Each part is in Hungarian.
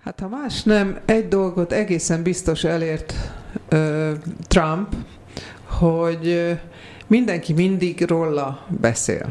Hát ha más nem, egy dolgot egészen biztos elért Trump, hogy mindenki mindig róla beszél.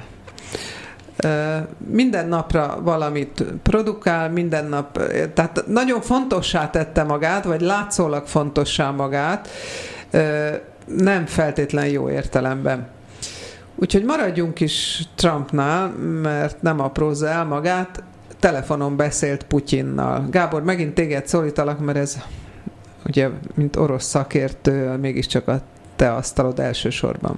Minden napra valamit produkál, minden nap, tehát nagyon fontossá tette magát, vagy látszólag fontossá magát, nem feltétlen jó értelemben. Úgyhogy maradjunk is Trumpnál, mert nem aprózza el magát, telefonon beszélt Putyinnal. Gábor, megint téged szólítalak, mert ez ugye, mint orosz szakértő, mégiscsak a te asztalod elsősorban.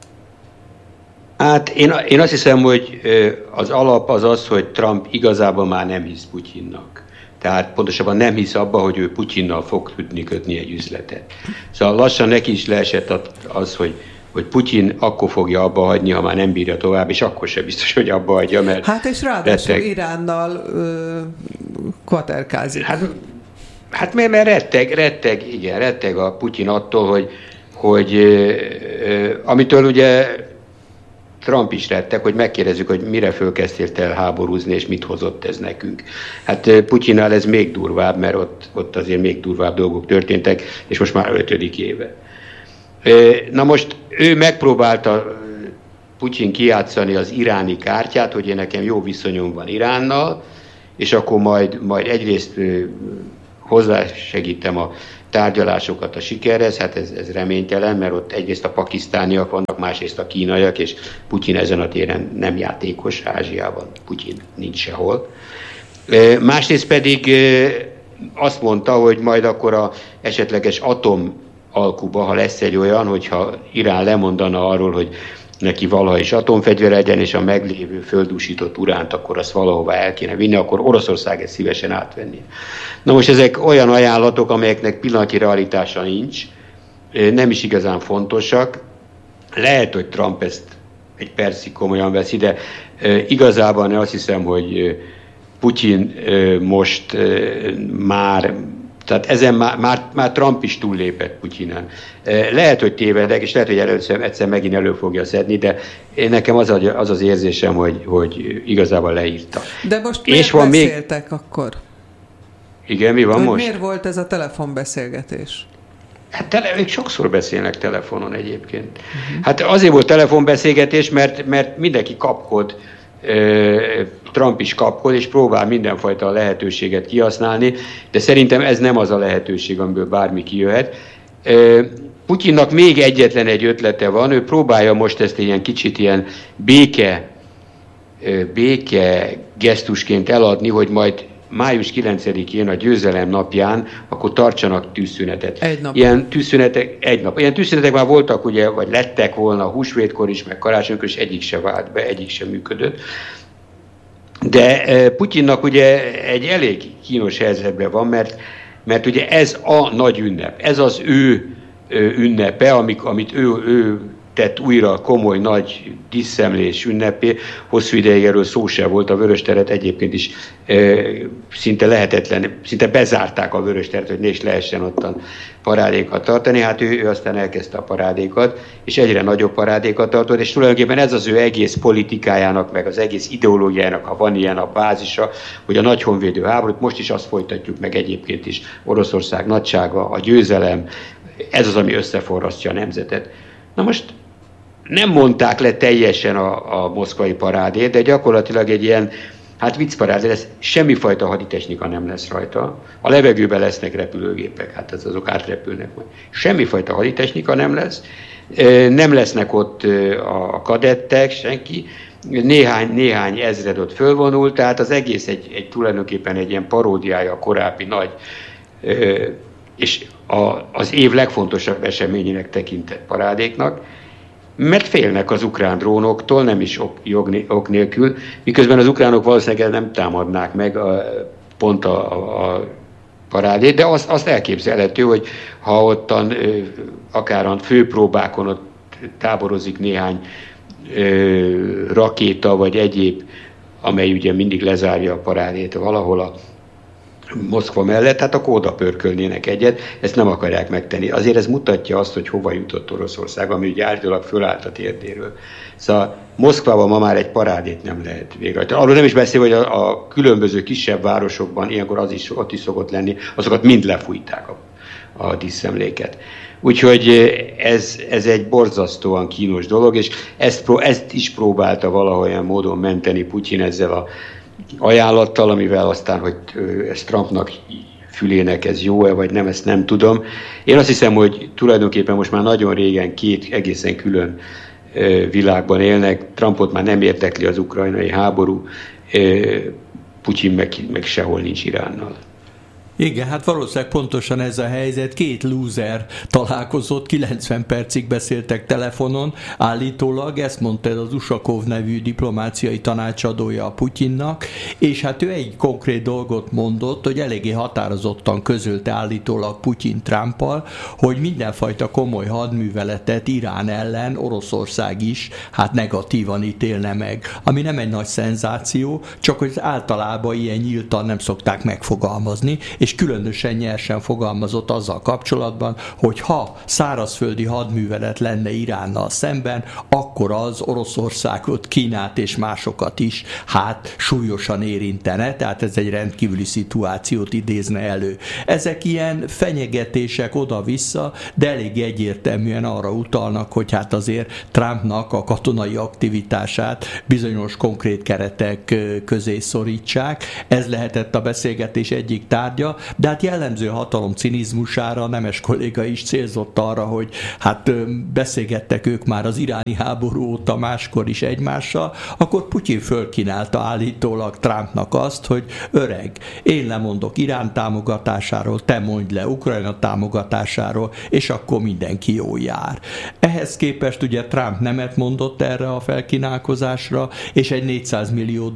Hát én azt hiszem, hogy az alap az, hogy Trump igazából már nem hisz Putyinnak. Tehát pontosabban nem hisz abba, hogy ő Putyinnal fog tudni kötni egy üzletet. Szóval lassan neki is leesett az, hogy Putyin akkor fogja abba hagyni, ha már nem bírja tovább, és akkor sem biztos, hogy abba hagyja, mert... Hát és ráadásul Iránnal kvaterkázik. Hát mert retteg a Putyin attól, hogy amitől ugye Trump is retteg, hogy megkérdezzük, hogy mire fölkezdtél el háborúzni, és mit hozott ez nekünk. Hát Putyinnál ez még durvább, mert ott azért még durvább dolgok történtek, és most már 5. éve. Na most ő megpróbálta Putyin kijátszani az iráni kártyát, hogy én nekem jó viszonyom van Iránnal, és akkor majd egyrészt hozzásegítem a tárgyalásokat a sikerhez, hát ez reménytelen, mert ott egyrészt a pakisztániak vannak, másrészt a kínaiak, és Putyin ezen a téren nem játékos Ázsiában, Putyin nincs sehol. Másrészt pedig azt mondta, hogy majd akkor a esetleges alkuba, ha lesz egy olyan, hogyha Irán lemondana arról, hogy neki valaha is atomfegyver legyen, és a meglévő földúsított uránt, akkor azt valahova el kéne vinni, akkor Oroszország ezt szívesen átvenni. Na most ezek olyan ajánlatok, amelyeknek pillanatnyi realitása nincs, nem is igazán fontosak. Lehet, hogy Trump ezt egy percig komolyan veszi, de igazában azt hiszem, hogy Putyin most már, tehát ezen már Trump is túllépett Putyinen. Lehet, hogy tévedek, és lehet, hogy egyszer megint elő fogja szedni, de nekem az az érzésem, hogy igazából leírta. De most miért beszéltek akkor? Igen, mi van hogy most? Miért volt ez a telefonbeszélgetés? Hát ők sokszor beszélnek telefonon egyébként. Hát azért volt telefonbeszélgetés, mert mindenki kapkod, Trump is kapkod, és próbál mindenfajta lehetőséget kihasználni, de szerintem ez nem az a lehetőség, amiből bármi kijöhet. Putyinnak még egyetlen egy ötlete van, ő próbálja most ezt ilyen kicsit ilyen béke gesztusként eladni, hogy majd május 9-én, a győzelem napján, akkor tartsanak tűzszünetet. Egy nap. Ilyen tűzszünetek már voltak, ugye, vagy lettek volna a húsvétkor is, meg karácsonykor is, egyik se vált be, egyik se működött. De Putyinnak ugye egy elég kínos helyzetben van, mert ugye ez a nagy ünnep, ez az ő ünnepe, amit ő tett újra komoly, nagy diszszemlés ünnepé. Hosszú ideig erről szó sem volt, a Vörösteret egyébként is szinte lehetetlen, szinte bezárták a Vörösteret, hogy ne is lehessen ottan parádékat tartani. Hát ő aztán elkezdte a parádékat, és egyre nagyobb parádékat tartott, és tulajdonképpen ez az ő egész politikájának, meg az egész ideológiájának, ha van ilyen a bázisa, hogy a nagy honvédő háborút, most is azt folytatjuk meg egyébként is, Oroszország nagysága, a győzelem, ez az, ami összeforrasztja a nemzetet. Na most nem mondták le teljesen a moszkvai parádét, de gyakorlatilag egy ilyen, hát viccparádé lesz, semmifajta haditechnika nem lesz rajta. A levegőben lesznek repülőgépek, hát azok átrepülnek majd. Semmifajta haditechnika nem lesz, nem lesznek ott a kadettek, senki, néhány ezred ott fölvonult, tehát az egész tulajdonképpen egy ilyen paródiája a korábbi nagy, és az év legfontosabb eseményének tekintett parádéknak, mert félnek az ukrán drónoktól, nem is ok nélkül, miközben az ukránok valószínűleg nem támadnák meg pont a parádét, de azt elképzelhető, hogy ha ottan akár a főpróbákon ott táborozik néhány rakéta vagy egyéb, amely ugye mindig lezárja a parádét valahol Moszkva mellett, hát akkor oda pörkölnének egyet, ezt nem akarják megtenni. Azért ez mutatja azt, hogy hova jutott Oroszország, ami ugye állítólag fölállt a térdéről. Szóval Moszkvában ma már egy parádét nem lehet végrehajtani. Arról nem is beszélve, hogy a különböző kisebb városokban ilyenkor ott is szokott lenni, azokat mind lefújták a díszemléket. Úgyhogy ez egy borzasztóan kínos dolog, és ezt is próbálta valahogyan módon menteni Putyin ezzel a ajánlattal, amivel aztán, hogy ez Trumpnak fülének ez jó-e, vagy nem, ezt nem tudom. Én azt hiszem, hogy tulajdonképpen most már nagyon régen két egészen külön világban élnek. Trumpot már nem érdekli az ukrajnai háború, Putyin meg sehol nincs Iránnal. Igen, hát valószínűleg pontosan ez a helyzet. Két lúzer találkozott, 90 percig beszéltek telefonon, állítólag, ezt mondta ez az Ushakov nevű diplomáciai tanácsadója a Putyinnak, és hát ő egy konkrét dolgot mondott, hogy eléggé határozottan közölte állítólag Putyin Trumpal, hogy mindenfajta komoly hadműveletet Irán ellen Oroszország is hát negatívan ítélne meg. Ami nem egy nagy szenzáció, csak hogy általában ilyen nyíltan nem szokták megfogalmazni, és különösen nyersen fogalmazott azzal kapcsolatban, hogy ha szárazföldi hadművelet lenne Iránnal szemben, akkor az Oroszországot, Kínát és másokat is hát súlyosan érintene, tehát ez egy rendkívüli szituációt idézne elő. Ezek ilyen fenyegetések oda-vissza, de elég egyértelműen arra utalnak, hogy hát azért Trumpnak a katonai aktivitását bizonyos konkrét keretek közé szorítsák. Ez lehetett a beszélgetés egyik tárgya, de hát jellemző hatalom cinizmusára Nemes kolléga is célzott arra, hogy hát beszélgettek ők már az iráni háború óta máskor is egymással, akkor Putyin fölkínálta állítólag Trumpnak azt, hogy öreg, én lemondok Irán támogatásáról, te mondj le Ukrajna támogatásáról, és akkor mindenki jól jár. Ehhez képest ugye Trump nemet mondott erre a felkínálkozásra, és egy $400 millió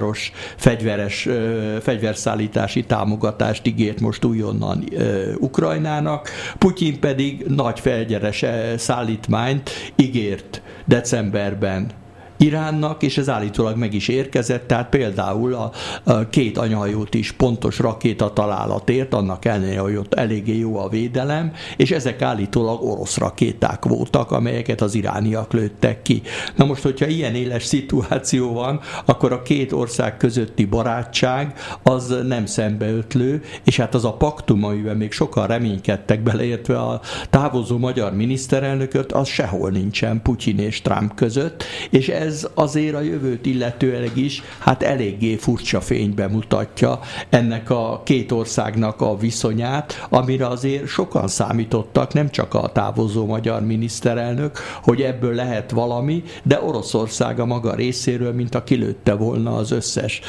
fegyverszállítási támogatást ígért most újonnan Ukrajnának, Putyin pedig nagy fegyveres szállítmányt ígért decemberben Iránnak, és ez állítólag meg is érkezett, tehát például a két anyahajót is pontos rakétatalálat ért, annak ellenére, hogy ott eléggé jó a védelem, és ezek állítólag orosz rakéták voltak, amelyeket az irániak lőttek ki. Na most, hogyha ilyen éles szituáció van, akkor a két ország közötti barátság az nem szembeötlő, és hát az a paktum, amiben még sokan reménykedtek, beleértve a távozó magyar miniszterelnököt, az sehol nincsen Putyin és Trump között, és ez azért a jövőt illetőleg is hát eléggé furcsa fénybe mutatja ennek a két országnak a viszonyát, amire azért sokan számítottak, nem csak a távozó magyar miniszterelnök, hogy ebből lehet valami, de Oroszország a maga részéről, mint a kilőtte volna az összes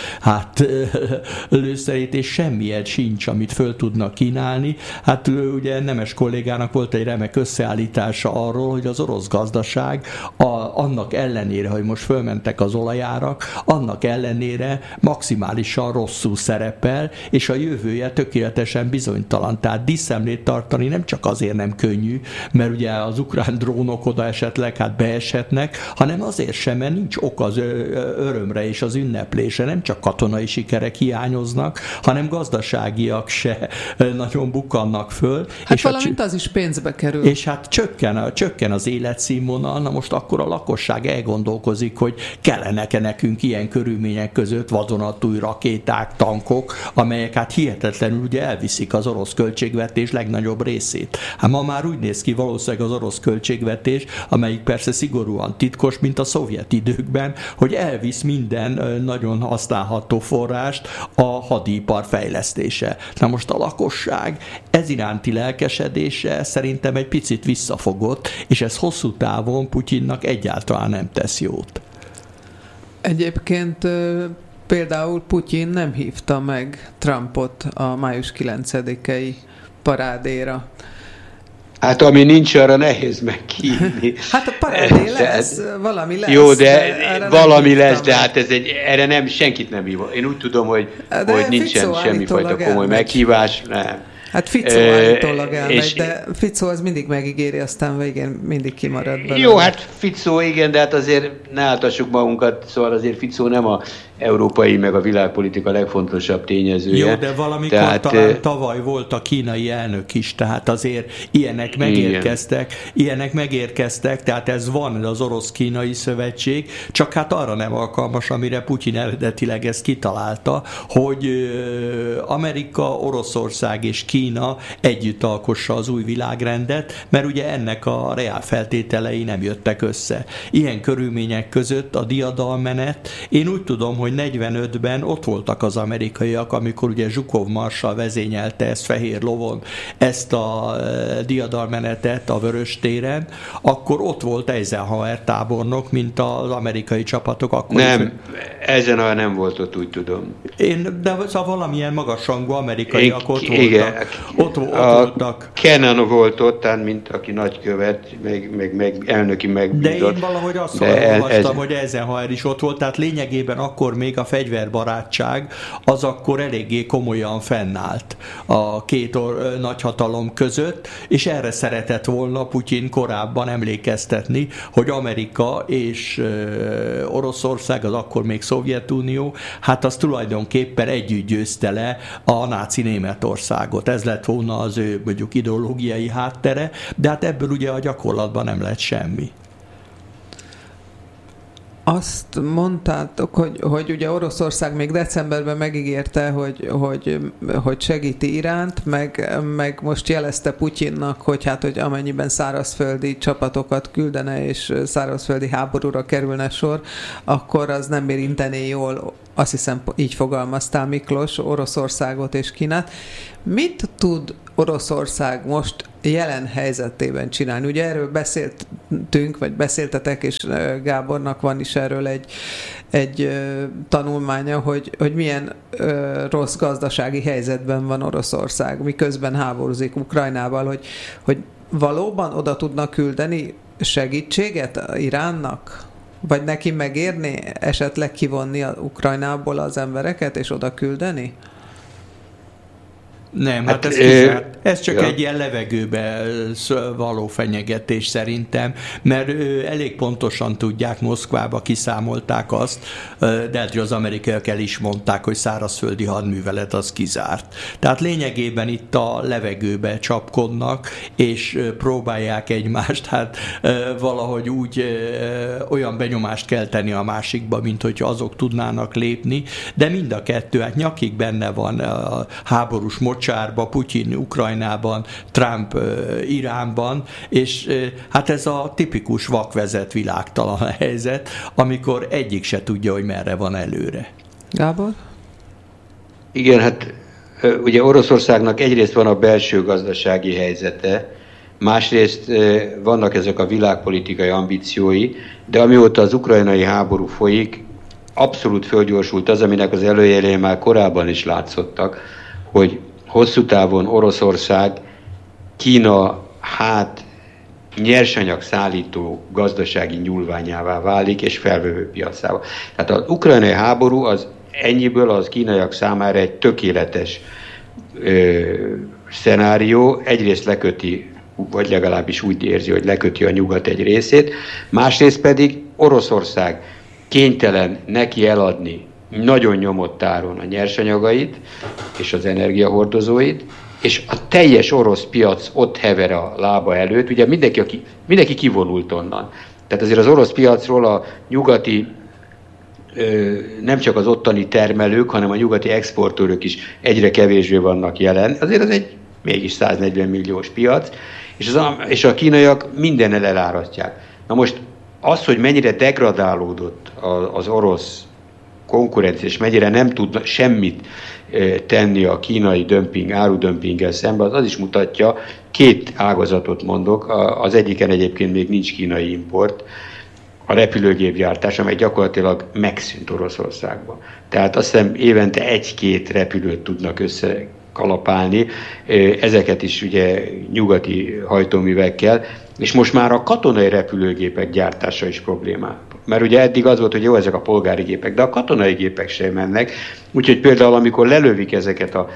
lőszerét, és semmilyen sincs, amit föl tudnak kínálni. Hát ugye Nemes kollégának volt egy remek összeállítása arról, hogy az orosz gazdaság annak ellenére, hogy most fölmentek az olajárak, annak ellenére maximálisan rosszul szerepel, és a jövője tökéletesen bizonytalan. Tehát díszemlét tartani nem csak azért nem könnyű, mert ugye az ukrán drónok oda esetleg beeshetnek, hanem azért sem, mert nincs ok az örömre és az ünneplésre, nem csak katonai sikerek hiányoznak, hanem gazdaságiak se nagyon bukkannak föl. Hát és valamint az is pénzbe kerül. És hát csökken az életszínvonal, na most akkor a lakosság elgondolkozik, hogy kellene nekünk ilyen körülmények között vadonatúj rakéták, tankok, amelyek hát hihetetlenül ugye elviszik az orosz költségvetés legnagyobb részét. Hát ma már úgy néz ki valószínűleg az orosz költségvetés, amelyik persze szigorúan titkos, mint a szovjet időkben, hogy elvisz minden nagyon használható forrást a hadipar fejlesztése. Na most a lakosság ez iránti lelkesedése szerintem egy picit visszafogott, és ez hosszú távon Putyinnak egyáltalán nem tesz jót. Egyébként például Putyin nem hívta meg Trumpot a május 9-i parádéra. Hát ami nincs, arra nehéz meghívni. Hát a parádé lesz, valami lesz. Jó, de valami lesz, de hát erre nem, senkit nem hívom. Én úgy tudom, hogy nincsen semmifajta komoly meghívás. Nem. Hát Ficó állítólag elmegy, de Ficó az mindig megígéri, aztán végén mindig kimarad belőle. Jó, hát Ficó igen, de hát azért ne áltassuk magunkat, szóval azért Ficó nem a európai, meg a világpolitika legfontosabb tényezője. Jó, de valamikor talán tavaly volt a kínai elnök is, tehát azért ilyenek megérkeztek, tehát ez van az orosz-kínai szövetség, csak hát arra nem alkalmas, amire Putyin eredetileg ezt kitalálta, hogy Amerika, Oroszország és Kína együtt alkossa az új világrendet, mert ugye ennek a reál feltételei nem jöttek össze. Ilyen körülmények között a diadalmenet, én úgy tudom, hogy 45-ben ott voltak az amerikaiak, amikor ugye Zsukov marsall vezényelte ezt fehér lovon, ezt a diadalmenetet a Vöröstéren, akkor ott volt Eisenhower tábornok, mint az amerikai csapatok. Akkor nem, Eisenhower nem volt ott, úgy tudom. De szóval valamilyen magasrangú amerikaiak ott voltak. Ott voltak. Kennan volt ott, mint aki nagykövet, meg elnöki megbízott. De én valahogy azt olvastam, hogy Eisenhower is ott volt, tehát lényegében akkor még a fegyverbarátság az akkor eléggé komolyan fennállt a két nagyhatalom között, és erre szeretett volna Putyin korábban emlékeztetni, hogy Amerika és Oroszország, az akkor még Szovjetunió, hát az tulajdonképpen együtt győzte le a náci Németországot. Ez lett volna az ő mondjuk ideológiai háttere, de hát ebből ugye a gyakorlatban nem lett semmi. Azt mondtátok, hogy ugye Oroszország még decemberben megígérte, hogy segíti Iránt, meg most jelezte Putyinnak, hogy amennyiben szárazföldi csapatokat küldene, és szárazföldi háborúra kerülne sor, akkor az nem érintené jól, azt hiszem így fogalmaztál, Miklós, Oroszországot és Kínát. Mit tud Oroszország most jelen helyzetében csinálni? Ugye erről beszéltünk, vagy beszéltetek, és Gábornak van is erről egy tanulmánya, hogy milyen rossz gazdasági helyzetben van Oroszország, miközben háborúzik Ukrajnával, hogy valóban oda tudnak küldeni segítséget Iránnak? Vagy neki megérni esetleg kivonni a Ukrajnából az embereket, és oda küldeni? Nem, hát ez kizárt. Ez csak egy ilyen levegőbe való fenyegetés szerintem, mert elég pontosan tudják, Moszkvába kiszámolták azt, de az amerikaiak el is mondták, hogy szárazföldi hadművelet az kizárt. Tehát lényegében itt a levegőbe csapkodnak, és próbálják egymást, hát valahogy úgy olyan benyomást kelteni a másikba, mint hogyha azok tudnának lépni, de mind a kettő, hát nyakig benne van a háborús mocsárba, Putyin Ukrajnában, Trump Iránban, és hát ez a tipikus vakvezet világtalan helyzet, amikor egyik se tudja, hogy merre van előre. Gábor? Igen, hát ugye Oroszországnak egyrészt van a belső gazdasági helyzete, másrészt vannak ezek a világpolitikai ambíciói, de amióta az ukrajnai háború folyik, abszolút fölgyorsult az, aminek az előjelei már korábban is látszottak, hogy hosszú távon Oroszország Kína nyersanyag szállító gazdasági nyúlványává válik, és felvevő piacává. Tehát az ukrajnai háború az ennyiből az kínaiak számára egy tökéletes szenárió, egyrészt leköti, vagy legalábbis úgy érzi, hogy leköti a nyugat egy részét, másrészt pedig Oroszország kénytelen neki eladni nagyon nyomott áron a nyersanyagait és az energiahordozóit, és a teljes orosz piac ott hever a lába előtt. Ugye mindenki kivonult onnan. Tehát azért az orosz piacról a nyugati, nem csak az ottani termelők, hanem a nyugati exportőrök is egyre kevésbé vannak jelen. Azért az egy mégis 140 milliós piac, és a kínaiak mindennel elárasztják. Na most az, hogy mennyire degradálódott az orosz konkurencia, és mennyire nem tud semmit tenni a kínai árudömpinggel szemben, az is mutatja, két ágazatot mondok, az egyiken egyébként még nincs kínai import, a repülőgépgyártás, amely gyakorlatilag megszűnt Oroszországban. Tehát azt hiszem évente 1-2 repülőt tudnak összekalapálni, ezeket is ugye nyugati hajtóművekkel, és most már a katonai repülőgépek gyártása is probléma. Mert ugye eddig az volt, hogy jó, ezek a polgári gépek, de a katonai gépek sem mennek. Úgyhogy például, amikor lelövik ezeket a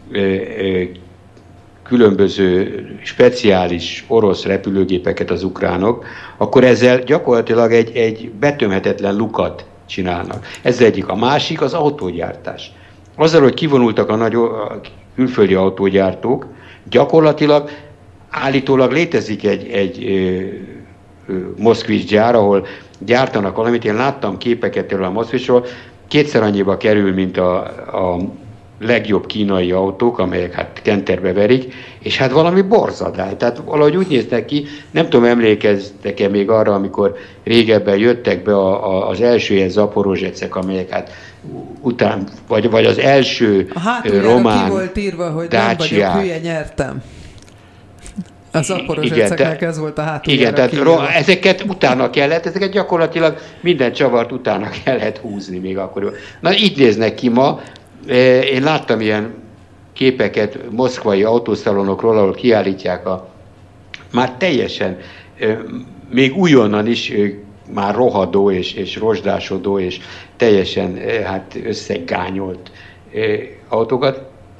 különböző speciális orosz repülőgépeket az ukránok, akkor ezzel gyakorlatilag egy betömhetetlen lukat csinálnak. Ez egyik. A másik az autógyártás. Azzal, hogy kivonultak a külföldi autógyártók, gyakorlatilag állítólag létezik egy Moszkvics gyár, ahol gyártanak valamit. Én láttam képeket erről a Moszkvicsról, 2-szer annyiba kerül, mint a legjobb kínai autók, amelyek hát kenterbe verik, és hát valami borzadály. Tehát valahogy úgy néznek ki, nem tudom, emlékeztek-e még arra, amikor régebben jöttek be az első ilyen Zaporozsecek, amelyek hát után, vagy az első román ki volt írva, hogy Dacia. Nem vagyok hülye, nyertem. A Zaporozseceknek ez volt a hátuljára. Igen, tehát ezeket utána kellett, ezeket gyakorlatilag minden csavart utána kellett húzni még akkor. Na így néznek ki ma. Én láttam ilyen képeket moszkvai autószalonokról, ahol kiállítják már teljesen, még újonnan is már rohadó és rozsdásodó és teljesen hát összegányolt autókat.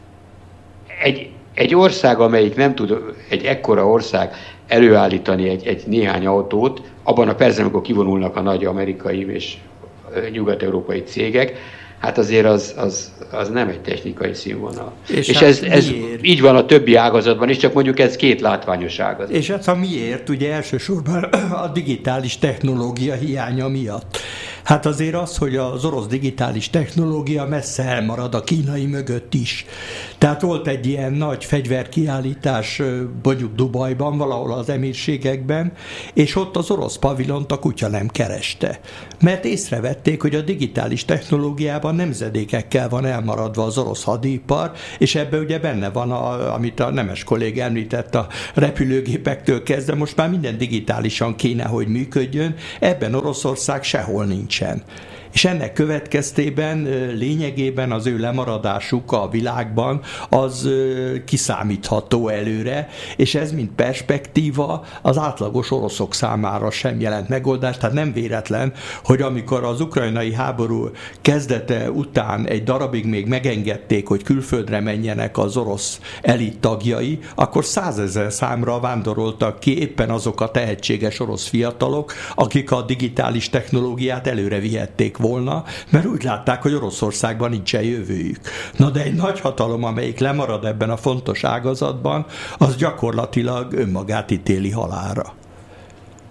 Egy ország, amelyik nem tud, egy ekkora ország előállítani egy néhány autót, abban a percben, amikor kivonulnak a nagy amerikai és nyugat-európai cégek, hát azért az nem egy technikai színvonal. És hát ez így van a többi ágazatban is, csak mondjuk ez 2 látványos ágazat. És hát miért? Ugye elsősorban a digitális technológia hiánya miatt. Hát azért az, hogy az orosz digitális technológia messze elmarad a kínai mögött is. Tehát volt egy ilyen nagy fegyverkiállítás mondjuk Dubajban, valahol az Emírségekben, és ott az orosz pavilont a kutya nem kereste. Mert észrevették, hogy a digitális technológiában nemzedékekkel van elmaradva az orosz hadipar, és ebben ugye benne van, amit a Nemes kolléga említett, a repülőgépektől kezdve, most már minden digitálisan kéne, hogy működjön, ebben Oroszország sehol nincsen. És ennek következtében lényegében az ő lemaradásuk a világban az kiszámítható előre, és ez mint perspektíva az átlagos oroszok számára sem jelent megoldást, tehát nem véletlen, hogy amikor az ukrajnai háború kezdete után egy darabig még megengedték, hogy külföldre menjenek az orosz elit tagjai, akkor 100 000 számra vándoroltak ki éppen azok a tehetséges orosz fiatalok, akik a digitális technológiát előre vihették volna, mert úgy látták, hogy Oroszországban nincsen jövőjük. Na de egy nagy hatalom, amelyik lemarad ebben a fontos ágazatban, az gyakorlatilag önmagát ítéli halálra.